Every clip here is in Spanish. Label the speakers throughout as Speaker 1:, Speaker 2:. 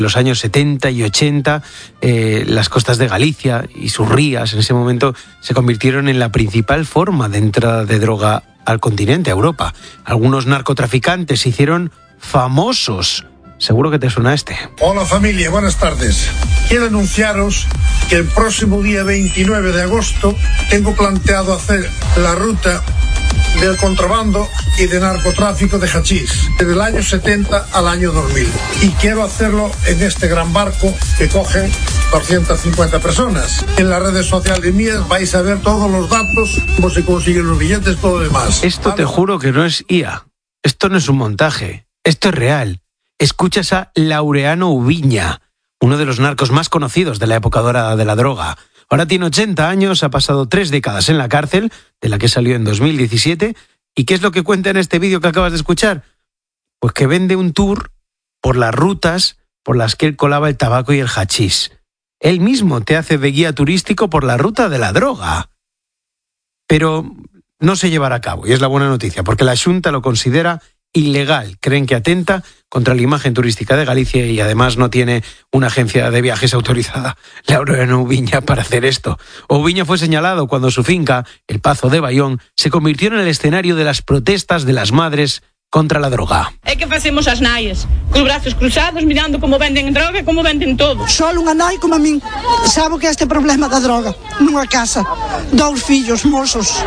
Speaker 1: los años 70 y 80, las costas de Galicia y sus rías en ese momento se convirtieron en la principal forma de entrada de droga al continente, a Europa. Algunos narcotraficantes se hicieron famosos. Seguro que te suena este.
Speaker 2: Hola familia, buenas tardes. Quiero anunciaros que el próximo día 29 de agosto tengo planteado hacer la ruta del contrabando y de narcotráfico de hachís, desde el año 70 al año 2000. Y quiero hacerlo en este gran barco que coge 250 personas. En las redes sociales mías vais a ver todos los datos, cómo se consiguen los billetes, todo lo demás.
Speaker 1: Esto te juro que no es IA. Esto no es un montaje. Esto es real. Escuchas a Laureano Ubiña, uno de los narcos más conocidos de la época dorada de la droga. Ahora tiene 80 años, ha pasado 3 décadas en la cárcel, de la que salió en 2017. ¿Y qué es lo que cuenta en este vídeo que acabas de escuchar? Pues que vende un tour por las rutas por las que él colaba el tabaco y el hachís. Él mismo te hace de guía turístico por la ruta de la droga. Pero no se llevará a cabo, y es la buena noticia, porque la Xunta lo considera ilegal. Creen que atenta contra la imagen turística de Galicia y además no tiene una agencia de viajes autorizada, Laureano Ubiña, para hacer esto. Ubiña fue señalado cuando su finca, el Pazo de Bayón, se convirtió en el escenario de las protestas de las madres contra la droga.
Speaker 3: É que facemos as naias, cos brazos cruzados, mirando como venden droga e como venden todo.
Speaker 4: Só unha nai como a min sabe que este problema da droga nunha casa, 2 fillos mozos.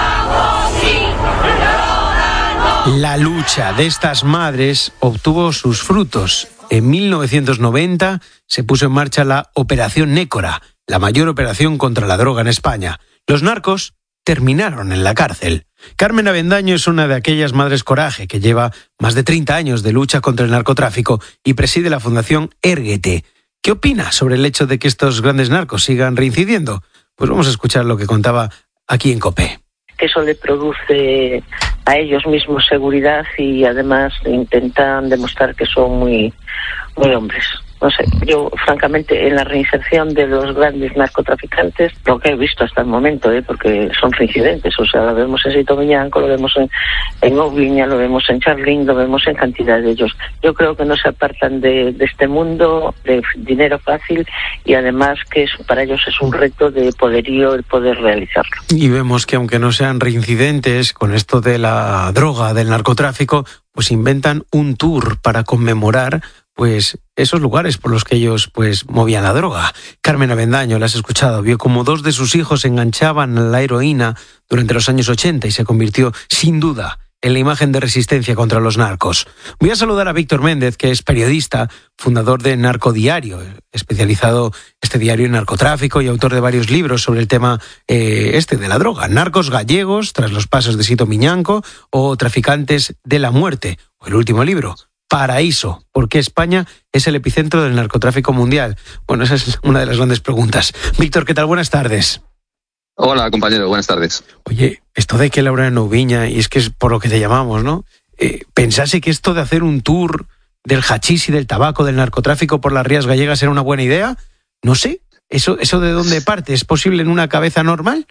Speaker 1: La lucha de estas madres obtuvo sus frutos. En 1990 se puso en marcha la Operación Nécora, la mayor operación contra la droga en España. Los narcos terminaron en la cárcel. Carmen Avendaño es una de aquellas madres coraje que lleva más de 30 años de lucha contra el narcotráfico y preside la Fundación Érguete. ¿Qué opina sobre el hecho de que estos grandes narcos sigan reincidiendo? Pues vamos a escuchar lo que contaba aquí en COPE.
Speaker 5: Eso le produce a ellos mismos seguridad y además intentan demostrar que son muy hombres. No sé, yo francamente en la reinserción de los grandes narcotraficantes, lo que he visto hasta el momento, porque son reincidentes, o sea, lo vemos en Sito Miñanco, lo vemos en Ubiña, lo vemos en Charlín, lo vemos en cantidad de ellos. Yo creo que no se apartan de este mundo de dinero fácil y además que para ellos es un reto de poderío el poder realizarlo.
Speaker 1: Y vemos que aunque no sean reincidentes con esto de la droga, del narcotráfico, pues inventan un tour para conmemorar pues esos lugares por los que ellos pues movían la droga. Carmen Avendaño, la has escuchado, vio como 2 de sus hijos se enganchaban a la heroína durante los años 80 y se convirtió, sin duda, en la imagen de resistencia contra los narcos. Voy a saludar a Víctor Méndez, que es periodista, fundador de Narcodiario, especializado este diario en narcotráfico y autor de varios libros sobre el tema de la droga. Narcos gallegos, tras los pasos de Sito Miñanco, o Traficantes de la muerte, o el último libro, Paraíso, ¿por qué España es el epicentro del narcotráfico mundial? Bueno, esa es una de las grandes preguntas. Víctor, ¿qué tal? Buenas tardes.
Speaker 6: Hola, compañero, buenas tardes.
Speaker 1: Oye, esto de que Laureano Ubiña, y es que es por lo que te llamamos, ¿no? ¿Pensase que esto de hacer un tour del hachís y del tabaco, del narcotráfico por las rías gallegas era una buena idea? No sé, ¿eso de dónde parte? ¿Es posible en una cabeza normal?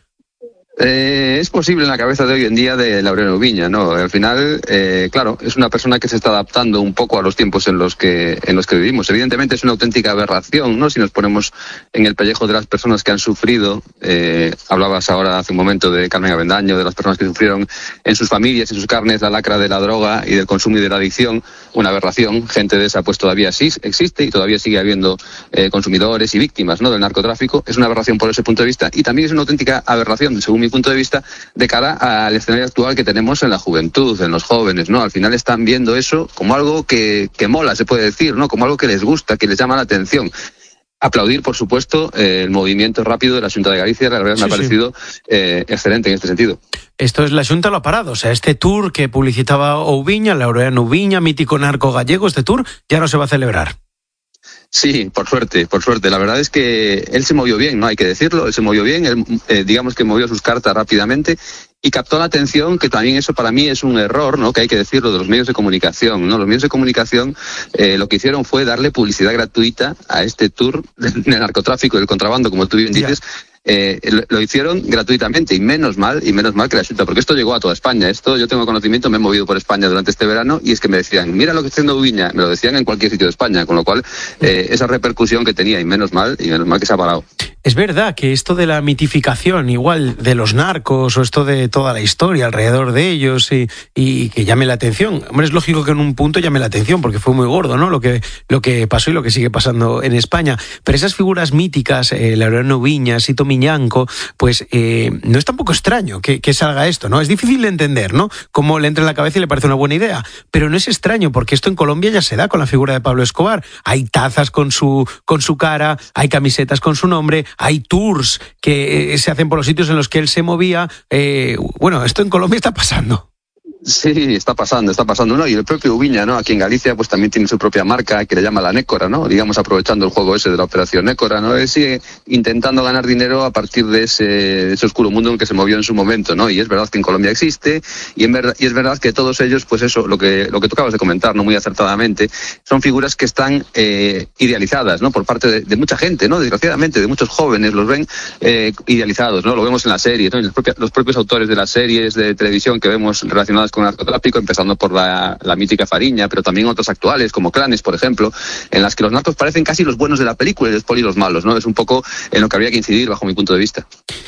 Speaker 6: Es posible en la cabeza de hoy en día de Laureano Ubiña, ¿no? Al final, claro, es una persona que se está adaptando un poco a los tiempos en los que vivimos. Evidentemente es una auténtica aberración, ¿no? Si nos ponemos en el pellejo de las personas que han sufrido, hablabas ahora hace un momento de Carmen Avendaño, de las personas que sufrieron en sus familias, en sus carnes, la lacra de la droga y del consumo y de la adicción, una aberración. Gente de esa pues todavía sí existe y todavía sigue habiendo consumidores y víctimas, ¿no? Del narcotráfico. Es una aberración por ese punto de vista y también es una auténtica aberración, según mi punto de vista, de cara al escenario actual que tenemos en la juventud, en los jóvenes, ¿no? Al final están viendo eso como algo que mola, se puede decir, ¿no? Como algo que les gusta, que les llama la atención. Aplaudir, por supuesto, el movimiento rápido de la Xunta de Galicia, la verdad me ha parecido excelente en este sentido.
Speaker 1: Esto es la Xunta lo ha parado, o sea, este tour que publicitaba Ubiña, Laureano Ubiña, mítico narco gallego, este tour ya no se va a celebrar.
Speaker 6: Sí, por suerte. La verdad es que él se movió bien, no hay que decirlo, él se movió bien, él, digamos que movió sus cartas rápidamente y captó la atención, que también eso para mí es un error, ¿no? Que hay que decirlo, de los medios de comunicación, ¿no? Los medios de comunicación lo que hicieron fue darle publicidad gratuita a este tour del narcotráfico y del contrabando, como tú bien dices, lo hicieron gratuitamente, y menos mal que la Xunta, porque esto llegó a toda España. Esto yo tengo conocimiento, me he movido por España durante este verano, y es que me decían, mira lo que está haciendo Ubiña, me lo decían en cualquier sitio de España, con lo cual esa repercusión que tenía, y menos mal que se ha parado.
Speaker 1: Es verdad que esto de la mitificación, igual de los narcos, o esto de toda la historia alrededor de ellos, y que llame la atención. Hombre, es lógico que en un punto llame la atención, porque fue muy gordo, ¿no? Lo que pasó y lo que sigue pasando en España. Pero esas figuras míticas, Laureano Ubiña, Sito Miñanco, pues no es tampoco extraño que salga esto, ¿no? Es difícil de entender, ¿no? Cómo le entra en la cabeza y le parece una buena idea. Pero no es extraño, porque esto en Colombia ya se da con la figura de Pablo Escobar. Hay tazas con su cara, hay camisetas con su nombre, hay tours que se hacen por los sitios en los que él se movía. Bueno, esto en Colombia está pasando.
Speaker 6: Sí, está pasando, ¿no? Y el propio Ubiña, ¿no? Aquí en Galicia, pues también tiene su propia marca que le llama la Nécora, ¿no? Digamos, aprovechando el juego ese de la operación Nécora, ¿no? Él sigue intentando ganar dinero a partir de ese oscuro mundo en el que se movió en su momento, ¿no? Y es verdad que en Colombia existe, y es verdad que todos ellos, pues eso, lo que tú acabas de comentar, ¿no? Muy acertadamente, son figuras que están idealizadas, ¿no? Por parte de mucha gente, ¿no? Desgraciadamente, de muchos jóvenes los ven idealizados, ¿no? Lo vemos en la serie, ¿no? Y los propios autores de las series de televisión que vemos relacionadas con el narcotráfico, empezando por la mítica Fariña, pero también otras actuales, como Clanes, por ejemplo, en las que los narcos parecen casi los buenos de la película y los polis los malos, ¿no? Es un poco en lo que habría que incidir, bajo mi punto de vista.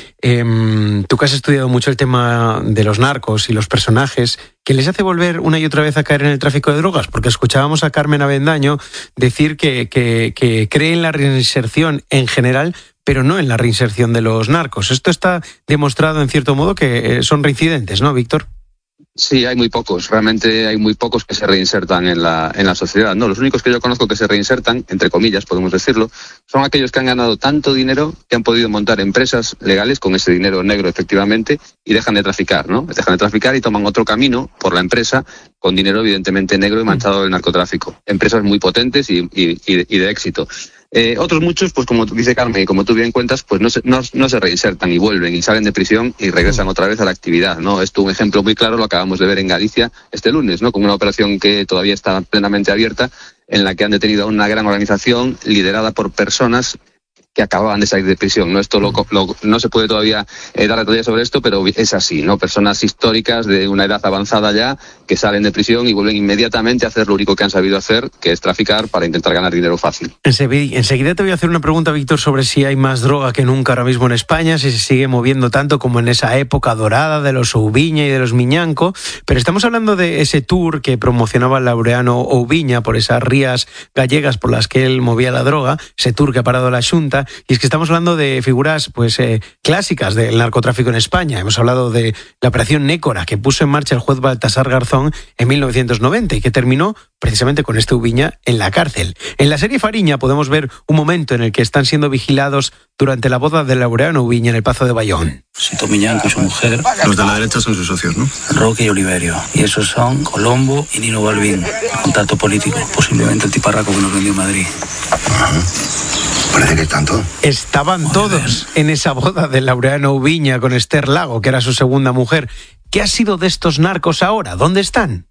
Speaker 1: Tú que has estudiado mucho el tema de los narcos y los personajes, ¿qué les hace volver una y otra vez a caer en el tráfico de drogas? Porque escuchábamos a Carmen Avendaño decir que cree en la reinserción en general, pero no en la reinserción de los narcos. Esto está demostrado, en cierto modo, que son reincidentes, ¿no, Víctor?
Speaker 6: Sí, hay muy pocos, realmente hay muy pocos que se reinsertan en la sociedad, ¿no? Los únicos que yo conozco que se reinsertan, entre comillas podemos decirlo, son aquellos que han ganado tanto dinero que han podido montar empresas legales con ese dinero negro, efectivamente, y dejan de traficar, ¿no? Dejan de traficar y toman otro camino por la empresa con dinero evidentemente negro y manchado del narcotráfico. Empresas muy potentes y de éxito. Otros muchos, pues como dice Carmen y como tú bien cuentas, pues no se reinsertan y vuelven y salen de prisión y regresan otra vez a la actividad, ¿no? Esto, un ejemplo muy claro, lo acabamos de ver en Galicia este lunes, ¿no? Con una operación que todavía está plenamente abierta, en la que han detenido a una gran organización liderada por personas que acababan de salir de prisión, ¿no? Esto no se puede todavía dar detalles sobre esto, pero es así, ¿no? Personas históricas de una edad avanzada ya, que salen de prisión y vuelven inmediatamente a hacer lo único que han sabido hacer, que es traficar para intentar ganar dinero fácil.
Speaker 1: Enseguida te voy a hacer una pregunta, Víctor, sobre si hay más droga que nunca ahora mismo en España, si se sigue moviendo tanto como en esa época dorada de los Ubiña y de los Miñanco, pero estamos hablando de ese tour que promocionaba Laureano Ubiña por esas rías gallegas por las que él movía la droga, ese tour que ha parado la Xunta. Y es que estamos hablando de figuras clásicas del narcotráfico en España. Hemos hablado de la operación Nécora, que puso en marcha el juez Baltasar Garzón en 1990 y que terminó precisamente con este Ubiña en la cárcel. En la serie Fariña podemos ver un momento en el que están siendo vigilados durante la boda de Laureano Ubiña en el Pazo de Bayón.
Speaker 7: Sito Miñanco y su mujer.
Speaker 8: Los de la derecha son sus socios, ¿no?
Speaker 7: Roque y Oliverio. Y esos son Colombo y Nino Balbín. Contacto político. Posiblemente el tiparraco que nos vendió Madrid.
Speaker 8: Ajá. Parece que tanto.
Speaker 1: Estaban todos en esa boda de Laureano Ubiña con Esther Lago, que era su segunda mujer. ¿Qué ha sido de estos narcos ahora? ¿Dónde están?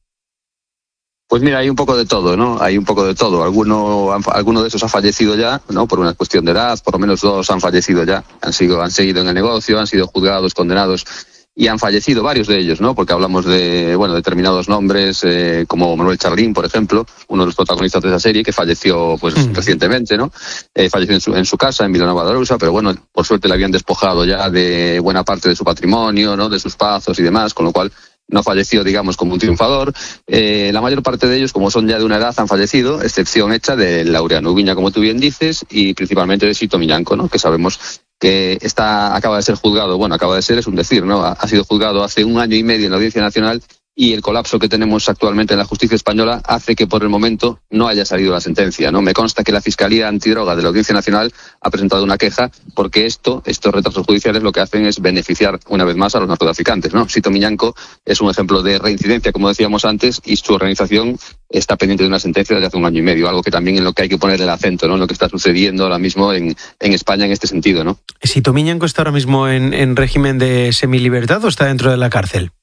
Speaker 6: Pues mira, hay un poco de todo, ¿no? Hay un poco de todo. Alguno de esos ha fallecido ya, ¿no? Por una cuestión de edad, por lo menos 2 han fallecido ya. Han seguido en el negocio, han sido juzgados, condenados. Y han fallecido varios de ellos, ¿no? Porque hablamos de, determinados nombres, como Manuel Charlín, por ejemplo, uno de los protagonistas de esa serie, que falleció, recientemente, ¿no? Falleció en su casa, en Vilanova de Arousa, pero bueno, por suerte le habían despojado ya de buena parte de su patrimonio, ¿no? De sus pazos y demás, con lo cual no falleció, digamos, como un triunfador. La mayor parte de ellos, como son ya de una edad, han fallecido, excepción hecha de Laureano Ubiña, como tú bien dices, y principalmente de Sito Miñanco, ¿no? Que sabemos que acaba de ser juzgado, acaba de ser, es un decir, ¿no? Ha sido juzgado hace 1 año y medio en la Audiencia Nacional, y el colapso que tenemos actualmente en la justicia española hace que por el momento no haya salido la sentencia, ¿no? Me consta que la Fiscalía Antidroga de la Audiencia Nacional ha presentado una queja porque estos retrasos judiciales lo que hacen es beneficiar una vez más a los narcotraficantes, ¿no? Sito Miñanco es un ejemplo de reincidencia, como decíamos antes, y su organización está pendiente de una sentencia desde hace 1 año y medio, algo que también en lo que hay que poner el acento, ¿no? En lo que está sucediendo ahora mismo en España en este sentido, ¿no?
Speaker 1: ¿Sito Miñanco está ahora mismo en régimen de semilibertad o está dentro de la cárcel?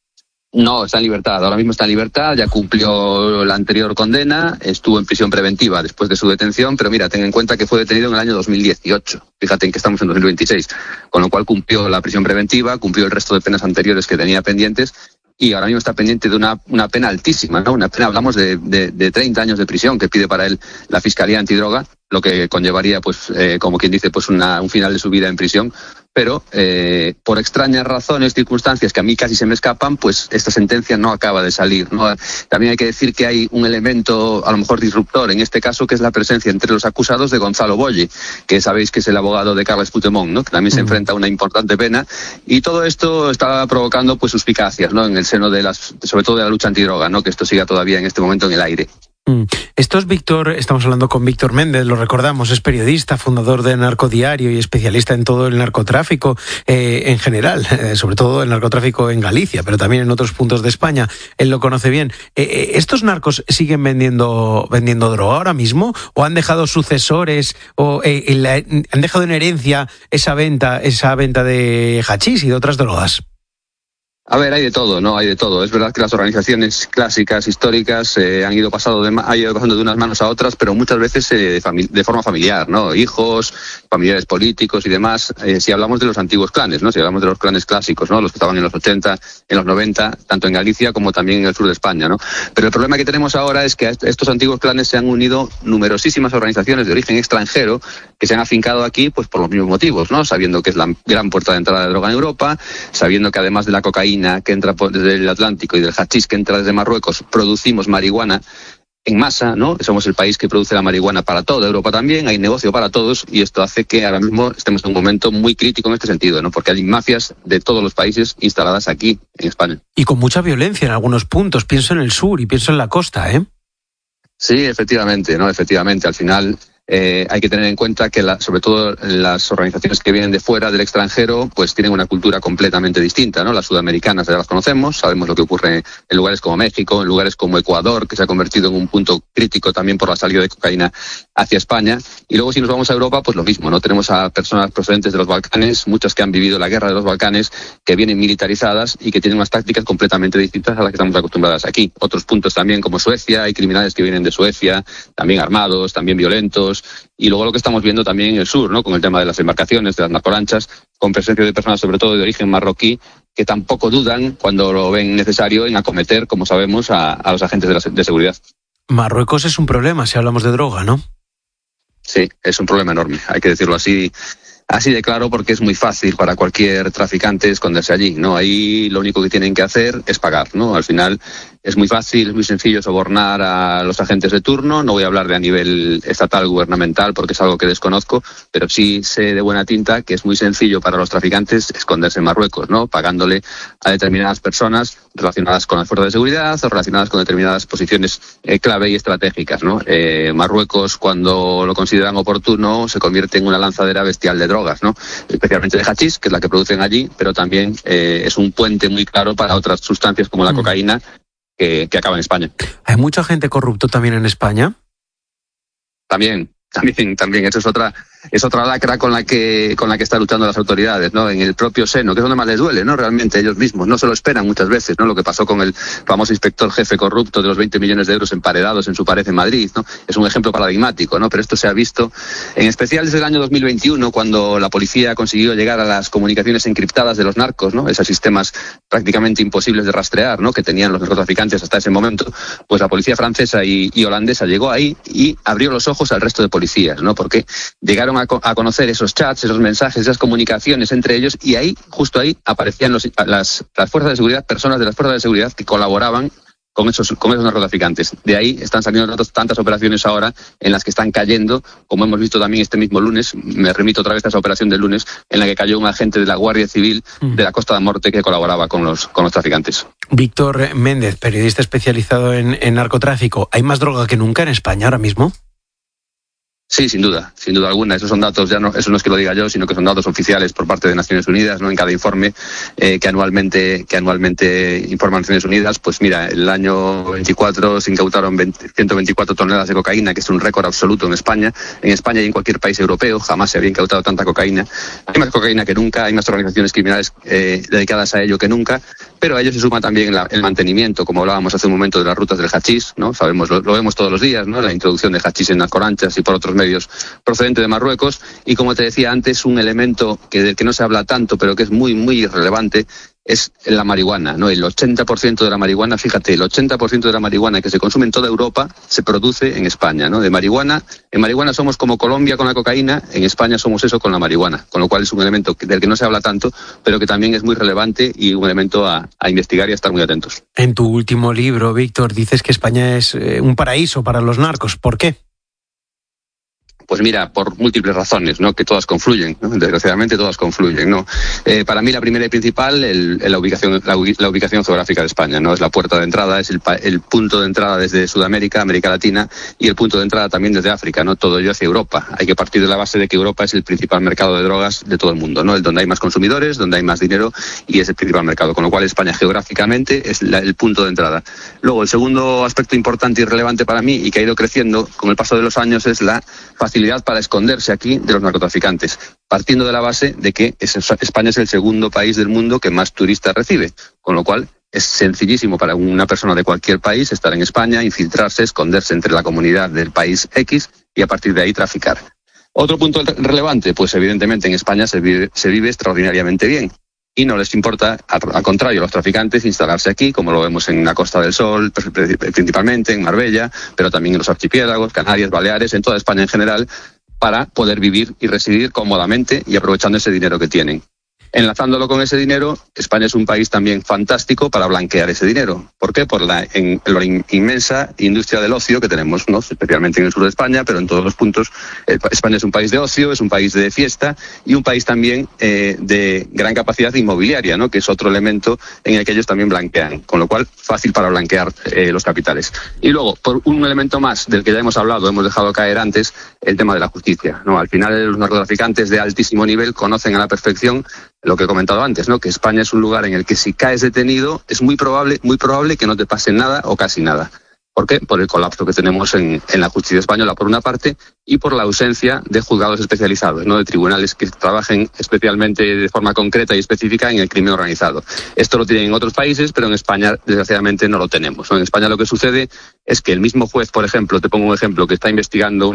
Speaker 6: No, está en libertad. Ahora mismo está en libertad, ya cumplió la anterior condena, estuvo en prisión preventiva después de su detención, pero mira, ten en cuenta que fue detenido en el año 2018. Fíjate en que estamos en 2026, con lo cual cumplió la prisión preventiva, cumplió el resto de penas anteriores que tenía pendientes y ahora mismo está pendiente de una pena altísima, ¿no? Una pena, hablamos de 30 años de prisión que pide para él la Fiscalía Antidroga, lo que conllevaría, pues, como quien dice, pues un final de su vida en prisión. Pero por extrañas razones, circunstancias que a mí casi se me escapan, pues esta sentencia no acaba de salir, ¿no? También hay que decir que hay un elemento a lo mejor disruptor en este caso, que es la presencia entre los acusados de Gonzalo Boye, que sabéis que es el abogado de Carles Puigdemont, ¿no? Que también se enfrenta a una importante pena, y todo esto está provocando pues suspicacias, ¿no? En el seno de sobre todo de la lucha antidroga, ¿no? Que esto siga todavía en este momento en el aire.
Speaker 1: Esto es Víctor, estamos hablando con Víctor Méndez, lo recordamos, es periodista, fundador de Narcodiario y especialista en todo el narcotráfico en general, sobre todo el narcotráfico en Galicia, pero también en otros puntos de España, él lo conoce bien. ¿Estos narcos siguen vendiendo droga ahora mismo o han dejado sucesores o han dejado en herencia esa venta de hachís y de otras drogas?
Speaker 6: A ver, hay de todo, ¿no? Hay de todo. Es verdad que las organizaciones clásicas, históricas, han ido pasando de unas manos a otras, pero muchas veces de forma familiar, ¿no? Hijos, familiares políticos y demás. Si hablamos de los antiguos clanes, ¿no? Si hablamos de los clanes clásicos, ¿no? Los que estaban en los 80, en los 90, tanto en Galicia como también en el sur de España, ¿no? Pero el problema que tenemos ahora es que a estos antiguos clanes se han unido numerosísimas organizaciones de origen extranjero que se han afincado aquí, pues por los mismos motivos, ¿no? Sabiendo que es la gran puerta de entrada de droga en Europa, sabiendo que además de la cocaína que entra desde el Atlántico y del hachís que entra desde Marruecos, producimos marihuana en masa, ¿no? Somos el país que produce la marihuana para toda Europa también, hay negocio para todos y esto hace que ahora mismo estemos en un momento muy crítico en este sentido, ¿no? Porque hay mafias de todos los países instaladas aquí en España.
Speaker 1: Y con mucha violencia en algunos puntos, pienso en el sur y pienso en la costa, ¿eh?
Speaker 6: Sí, efectivamente, ¿no? Efectivamente, al final hay que tener en cuenta que sobre todo las organizaciones que vienen de fuera, del extranjero, pues tienen una cultura completamente distinta, ¿no? Las sudamericanas ya las conocemos, sabemos lo que ocurre en lugares como México, en lugares como Ecuador, que se ha convertido en un punto crítico también por la salida de cocaína hacia España. Y luego si nos vamos a Europa, pues lo mismo, ¿no? Tenemos a personas procedentes de los Balcanes, muchas que han vivido la guerra de los Balcanes, que vienen militarizadas y que tienen unas tácticas completamente distintas a las que estamos acostumbradas aquí. Otros puntos también como Suecia, hay criminales que vienen de Suecia, también armados, también violentos. Y luego lo que estamos viendo también en el sur, ¿no? Con el tema de las embarcaciones, de las narcolanchas, con presencia de personas sobre todo de origen marroquí, que tampoco dudan cuando lo ven necesario en acometer, como sabemos, a los agentes de seguridad.
Speaker 1: Marruecos es un problema si hablamos de droga, ¿no?
Speaker 6: Sí, es un problema enorme, hay que decirlo así de claro, porque es muy fácil para cualquier traficante esconderse allí, ¿no? Ahí lo único que tienen que hacer es pagar, ¿no? Al final es muy fácil, es muy sencillo sobornar a los agentes de turno. No voy a hablar de a nivel estatal, gubernamental, porque es algo que desconozco, pero sí sé de buena tinta que es muy sencillo para los traficantes esconderse en Marruecos, ¿no? Pagándole a determinadas personas relacionadas con las fuerzas de seguridad o relacionadas con determinadas posiciones clave y estratégicas, ¿no? Marruecos, cuando lo consideran oportuno, se convierte en una lanzadera bestial de drogas, ¿no? Especialmente de hachís, que es la que producen allí, pero también es un puente muy claro para otras sustancias como la cocaína que acaba en España.
Speaker 1: ¿Hay mucha gente corrupta también en España?
Speaker 6: También. Eso es otra lacra con la que están luchando las autoridades, ¿no? En el propio seno, que es donde más les duele, ¿no? Realmente ellos mismos no se lo esperan muchas veces, ¿no? Lo que pasó con el famoso inspector jefe corrupto de los 20 millones de euros emparedados en su pared en Madrid, ¿no? Es un ejemplo paradigmático, ¿no? Pero esto se ha visto en especial desde el año 2021, cuando la policía consiguió llegar a las comunicaciones encriptadas de los narcos, ¿no? Esos sistemas prácticamente imposibles de rastrear, ¿no? Que tenían los narcotraficantes hasta ese momento. Pues la policía francesa y holandesa llegó ahí y abrió los ojos al resto de policías, ¿no? Porque llegaron a conocer esos chats, esos mensajes, esas comunicaciones entre ellos, y ahí, justo ahí, aparecían las fuerzas de seguridad, personas de las fuerzas de seguridad que colaboraban con esos narcotraficantes. De ahí están saliendo tantas operaciones ahora en las que están cayendo, como hemos visto también este mismo lunes. Me remito otra vez a esa operación del lunes, en la que cayó un agente de la Guardia Civil de la Costa da Morte que colaboraba con los traficantes.
Speaker 1: Víctor Méndez, periodista especializado en narcotráfico. ¿Hay más droga que nunca en España ahora mismo?
Speaker 6: Sí, sin duda alguna. Esos son datos, eso no es que lo diga yo, sino que son datos oficiales por parte de Naciones Unidas, ¿no? En cada informe que anualmente informa Naciones Unidas. Pues mira, el año 24 se incautaron 124 toneladas de cocaína, que es un récord absoluto en España. En España y en cualquier país europeo jamás se había incautado tanta cocaína. Hay más cocaína que nunca, hay más organizaciones criminales dedicadas a ello que nunca. pero a ello se suma también el mantenimiento, como hablábamos hace un momento, de las rutas del hachís, ¿no? Sabemos, lo vemos todos los días, ¿no? La introducción de hachís en Alcoranchas y por otros medios procedente de Marruecos, y como te decía antes, un elemento del que no se habla tanto, pero que es muy, muy relevante, es la marihuana, ¿no? El 80% de la marihuana, fíjate, el 80% de la marihuana que se consume en toda Europa se produce en España, ¿no? En marihuana somos como Colombia con la cocaína, en España somos eso con la marihuana, con lo cual es un elemento del que no se habla tanto, pero que también es muy relevante y un elemento a investigar y a estar muy atentos.
Speaker 1: En tu último libro, Víctor, dices que España es un paraíso para los narcos. ¿Por qué?
Speaker 6: Pues mira, por múltiples razones, ¿no? Que todas confluyen, ¿no? Desgraciadamente todas confluyen, ¿no? Para mí la primera y principal, la ubicación geográfica de España, ¿no? Es la puerta de entrada, es el punto de entrada desde Sudamérica, América Latina, y el punto de entrada también desde África, ¿no? Todo ello hacia Europa. Hay que partir de la base de que Europa es el principal mercado de drogas de todo el mundo, ¿no? El donde hay más consumidores, donde hay más dinero, y es el principal mercado, con lo cual España geográficamente es el punto de entrada. Luego, el segundo aspecto importante y relevante para mí, y que ha ido creciendo con el paso de los años, es la facilidad para esconderse aquí de los narcotraficantes, partiendo de la base de que España es el segundo país del mundo que más turistas recibe, con lo cual es sencillísimo para una persona de cualquier país estar en España, infiltrarse, esconderse entre la comunidad del país X y a partir de ahí traficar. Otro punto relevante, pues evidentemente en España se vive extraordinariamente bien. Y no les importa, al contrario, a los traficantes instalarse aquí, como lo vemos en la Costa del Sol, principalmente en Marbella, pero también en los archipiélagos, Canarias, Baleares, en toda España en general, para poder vivir y residir cómodamente y aprovechando ese dinero que tienen. Enlazándolo con ese dinero, España es un país también fantástico para blanquear ese dinero. ¿Por qué? Por la inmensa industria del ocio que tenemos, ¿no? Especialmente en el sur de España, pero en todos los puntos. España es un país de ocio, es un país de fiesta y un país también de gran capacidad inmobiliaria, ¿no? Que es otro elemento en el que ellos también blanquean, con lo cual fácil para blanquear los capitales. Y luego, por un elemento más del que ya hemos hablado, hemos dejado caer antes, el tema de la justicia, ¿no? Al final los narcotraficantes de altísimo nivel conocen a la perfección lo que he comentado antes, ¿no? Que España es un lugar en el que si caes detenido es muy probable que no te pase nada o casi nada. ¿Por qué? Por el colapso que tenemos en la justicia española, por una parte, y por la ausencia de juzgados especializados, ¿no? De tribunales que trabajen especialmente de forma concreta y específica en el crimen organizado. Esto lo tienen en otros países, pero en España, desgraciadamente, no lo tenemos, ¿no? En España lo que sucede es que el mismo juez, por ejemplo, te pongo un ejemplo, que está investigando un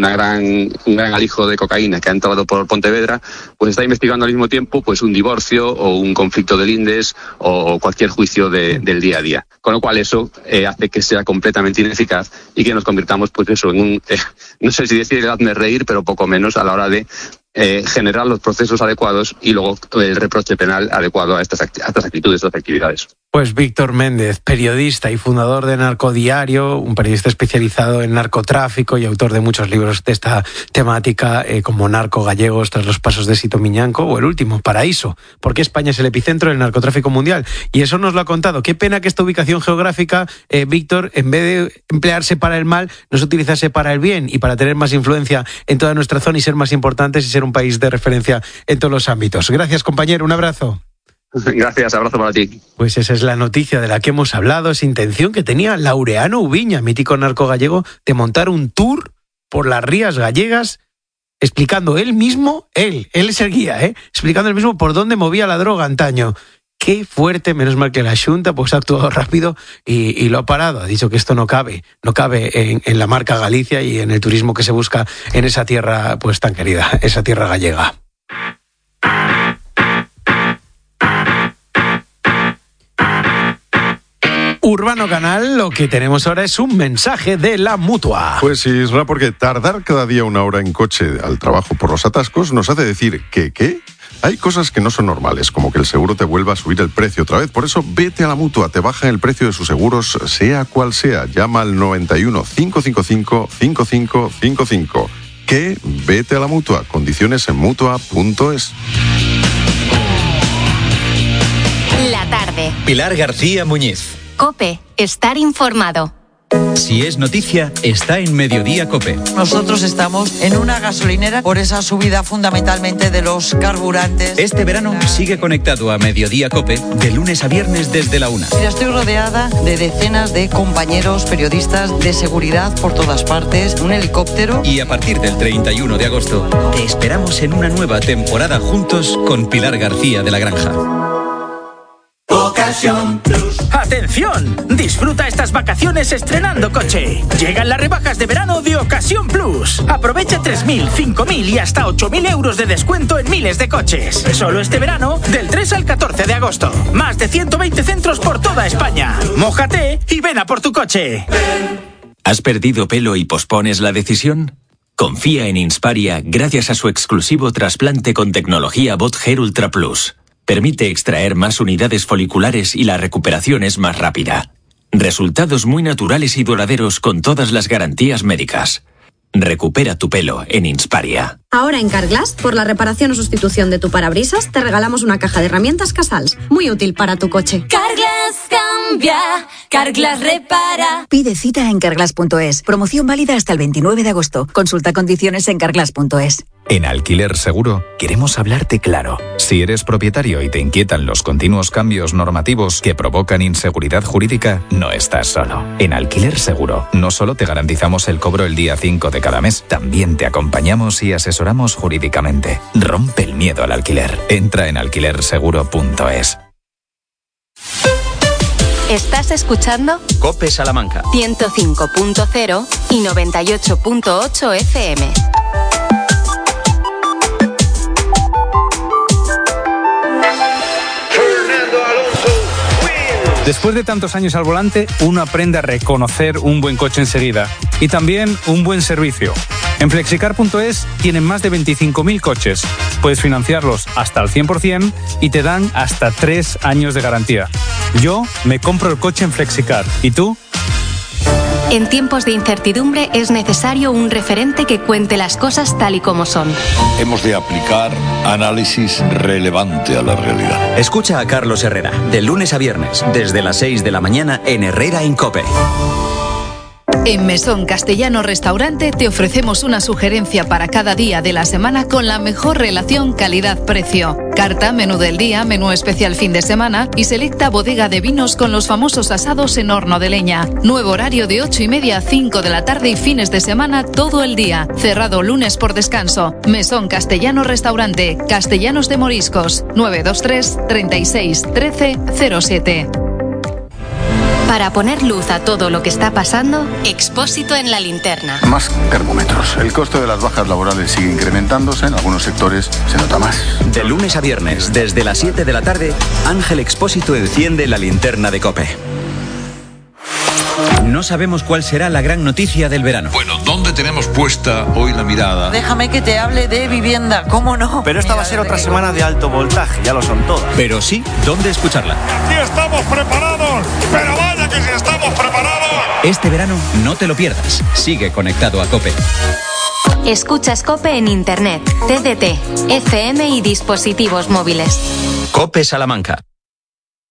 Speaker 6: gran alijo de cocaína que ha entrado por Pontevedra, pues está investigando al mismo tiempo pues un divorcio o un conflicto de lindes o cualquier juicio del día a día. Con lo cual eso hace que sea completamente ineficaz y que nos convirtamos pues eso en un, no sé si decir hazme reír, pero poco menos a la hora de generar los procesos adecuados y luego el reproche penal adecuado a estas actitudes, estas actividades.
Speaker 1: Pues Víctor Méndez, periodista y fundador de Narcodiario, un periodista especializado en narcotráfico y autor de muchos libros de esta temática, como Narco Gallegos tras los pasos de Sito Miñanco, o el último, Paraíso, porque España es el epicentro del narcotráfico mundial. Y eso nos lo ha contado. Qué pena que esta ubicación geográfica, Víctor, en vez de emplearse para el mal, no se utilizase para el bien y para tener más influencia en toda nuestra zona y ser más importantes y ser un país de referencia en todos los ámbitos. Gracias, compañero. Un abrazo.
Speaker 6: Gracias, abrazo para ti.
Speaker 1: Pues esa es la noticia de la que hemos hablado, esa intención que tenía Laureano Ubiña, mítico narco gallego, de montar un tour por las rías gallegas, explicando él mismo, él es el guía, explicando él mismo por dónde movía la droga antaño. Qué fuerte, menos mal que la Xunta pues ha actuado rápido y lo ha parado. Ha dicho que esto no cabe en la marca Galicia y en el turismo que se busca en esa tierra pues tan querida, esa tierra gallega. Urbano Canal, lo que tenemos ahora es un mensaje de la Mutua.
Speaker 9: Pues sí, Isra, porque tardar cada día una hora en coche al trabajo por los atascos nos hace decir que, ¿qué? Hay cosas que no son normales, como que el seguro te vuelva a subir el precio otra vez. Por eso, vete a la Mutua, te bajan el precio de sus seguros, sea cual sea. Llama al 91 555 5555. ¿Qué? Vete a la Mutua. Condiciones en Mutua.es.
Speaker 10: La tarde.
Speaker 11: Pilar García Muñiz.
Speaker 10: COPE. Estar informado.
Speaker 11: Si es noticia, está en Mediodía COPE.
Speaker 12: Nosotros estamos en una gasolinera por esa subida fundamentalmente de los carburantes.
Speaker 11: Este verano sigue conectado a Mediodía COPE de lunes a viernes desde la 1.
Speaker 12: Mira, estoy rodeada de decenas de compañeros periodistas de seguridad por todas partes, un helicóptero.
Speaker 11: Y a partir del 31 de agosto te esperamos en una nueva temporada juntos con Pilar García de la Granja.
Speaker 13: Pocas Ocasión Plus. ¡Atención! Disfruta estas vacaciones estrenando coche. Llegan las rebajas de verano de Ocasión Plus. Aprovecha 3.000, 5.000 y hasta 8.000 euros de descuento en miles de coches. Solo este verano, del 3 al 14 de agosto. Más de 120 centros por toda España. Mójate y ven a por tu coche.
Speaker 14: ¿Has perdido pelo y pospones la decisión? Confía en Insparia gracias a su exclusivo trasplante con tecnología Bot Hair Ultra Plus. Permite extraer más unidades foliculares y la recuperación es más rápida. Resultados muy naturales y duraderos con todas las garantías médicas. Recupera tu pelo en Insparia.
Speaker 15: Ahora en Carglass, por la reparación o sustitución de tu parabrisas, te regalamos una caja de herramientas Casals, muy útil para tu coche.
Speaker 16: Carglass cambia, Carglass repara.
Speaker 17: Pide cita en carglass.es. Promoción válida hasta el 29 de agosto. Consulta condiciones en carglass.es.
Speaker 18: En Alquiler Seguro queremos hablarte claro. Si eres propietario y te inquietan los continuos cambios normativos que provocan inseguridad jurídica, no estás solo. En Alquiler Seguro no solo te garantizamos el cobro el día 5 de cada mes, también te acompañamos y asesoramos jurídicamente. Rompe el miedo al alquiler. Entra en alquilerseguro.es.
Speaker 10: ¿Estás escuchando?
Speaker 11: COPE Salamanca.
Speaker 10: 105.0 y 98.8 FM.
Speaker 19: Después de tantos años al volante, uno aprende a reconocer un buen coche enseguida y también un buen servicio. En Flexicar.es tienen más de 25.000 coches. Puedes financiarlos hasta el 100% y te dan hasta 3 años de garantía. Yo me compro el coche en Flexicar. ¿Y tú?
Speaker 10: En tiempos de incertidumbre es necesario un referente que cuente las cosas tal y como son.
Speaker 20: Hemos de aplicar análisis relevante a la realidad.
Speaker 11: Escucha a Carlos Herrera, de lunes a viernes, desde las 6 de la mañana en Herrera en COPE.
Speaker 21: En Mesón Castellano Restaurante te ofrecemos una sugerencia para cada día de la semana con la mejor relación calidad-precio. Carta, menú del día, menú especial fin de semana y selecta bodega de vinos con los famosos asados en horno de leña. Nuevo horario de 8:30 a 5 de la tarde y fines de semana todo el día. Cerrado lunes por descanso. Mesón Castellano Restaurante, Castellanos de Moriscos, 923 36 13 07.
Speaker 10: Para poner luz a todo lo que está pasando, Expósito en la linterna.
Speaker 8: Más termómetros. El costo de las bajas laborales sigue incrementándose. En algunos sectores se nota más.
Speaker 11: De lunes a viernes, desde las 7 de la tarde, Ángel Expósito enciende la linterna de COPE. No sabemos cuál será la gran noticia del verano.
Speaker 20: Bueno, ¿dónde tenemos puesta hoy la mirada?
Speaker 12: Déjame que te hable de vivienda, ¿cómo no?
Speaker 22: Pero esta va a ser otra semana de alto voltaje, ya lo son todas.
Speaker 11: Pero sí, ¿dónde escucharla?
Speaker 23: ¡Aquí estamos preparados! ¡Pero vaya que sí estamos preparados!
Speaker 11: Este verano no te lo pierdas. Sigue conectado a COPE.
Speaker 10: Escuchas COPE en Internet, TDT, FM y dispositivos móviles.
Speaker 11: COPE Salamanca.